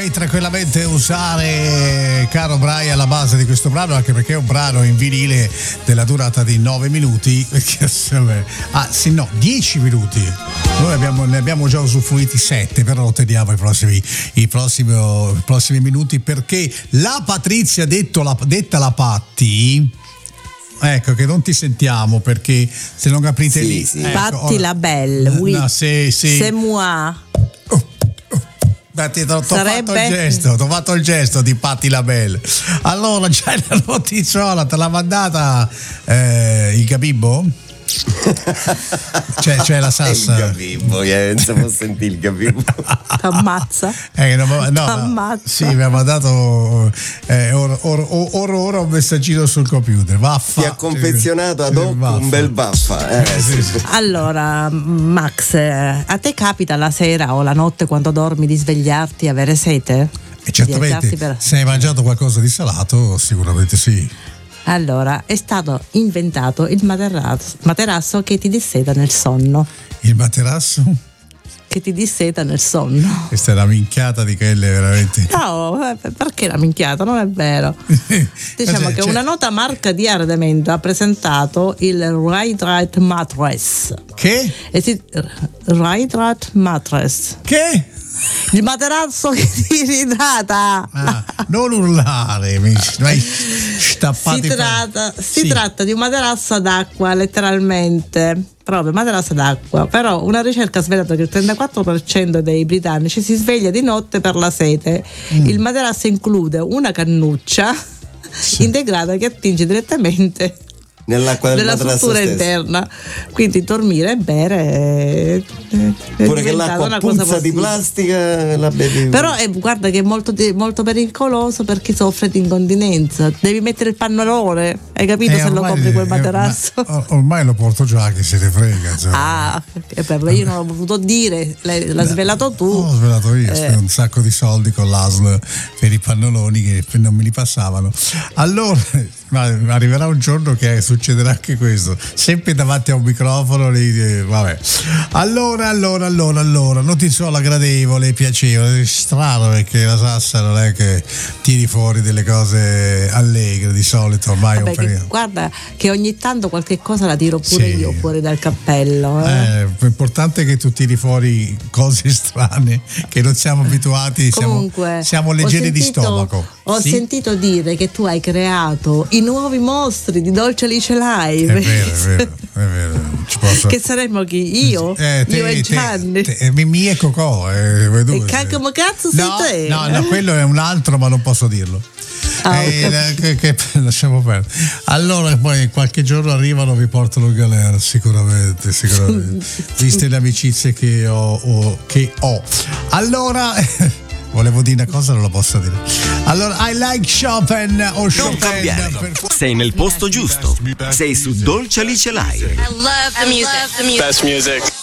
puoi tranquillamente usare, caro Brian, la base di questo brano, anche perché è un brano in vinile della durata di 9 minuti, 10 minuti. Noi ne abbiamo già usufruiti 7, però lo teniamo i prossimi minuti, perché la Patrizia detta la Patti, ecco che non ti sentiamo perché se non aprite lì. Sì. Ecco, Patti la belle, oui. No, sì. C'est moi. Ti ho fatto il gesto di Patti Labelle. Allora c'è la notiziola, te l'ha mandata il Gabibbo? C'è la Sassa. Il Gabibbo, se può sentire il Gabibbo. T'ammazza. No. Sì, mi ha mandato ora un messaggino sul computer. Ti ha confezionato ad hoc un bel baffa. Sì. Allora, Max, a te capita la sera o la notte quando dormi di svegliarti e avere sete? E certamente, se hai mangiato qualcosa di salato, sicuramente sì. Allora, è stato inventato il materasso che ti disseta nel sonno. Il materasso? Che ti disseta nel sonno. Questa è una minchiata di quelle veramente. No, perché la minchiata? Non è vero. Diciamo che una nota marca di arredamento ha presentato il Ride Mattress. Che? Ride Mattress. Che? Il materasso che ti ritrata. Non urlare, mi stappati. Si tratta di un materasso ad acqua, letteralmente. Proprio materasso d'acqua. Però una ricerca ha svelato che il 34% dei britannici si sveglia di notte per la sete. Il materasso include una cannuccia integrata che attinge direttamente nell'acqua del della struttura interna, quindi dormire e bere pure che l'acqua a puzza di plastica la bevi. Però guarda che è molto pericoloso per chi soffre di incontinenza. Devi mettere il pannolone, hai capito? Se lo compri quel materasso. Ormai lo porto già, che se ne frega, cioè. Io non l'ho potuto dire, l'hai svelato tu. L'ho svelato io, spendo un sacco di soldi con l'ASL per i pannoloni che non me li passavano. Allora arriverà un giorno che succederà anche questo, sempre davanti a un microfono vabbè. Allora notiziola gradevole, piacevole, strano, perché la Sassa non è che tiri fuori delle cose allegre di solito, ormai è un periodo. Guarda che ogni tanto qualche cosa la tiro pure io fuori dal cappello. L'importante è che tu tiri fuori cose strane che non siamo abituati. Comunque, siamo leggeri di stomaco. Ho sentito dire che tu hai creato i nuovi mostri di Dolce Alice Live. È vero. Ci posso... Che saremmo chi? Io e Gianni. Mimì e Cocò. E come cazzo sei te? No, quello è un altro, ma non posso dirlo. Lasciamo perdere. Allora poi qualche giorno arrivano, vi portano in galera sicuramente viste le amicizie che ho. Allora volevo dire una cosa, non la posso dire. Allora, I like Chopin o Chopin. Non cambiare. Sei nel posto giusto. Sei su Dolce Alice Live. I love the music. Best music.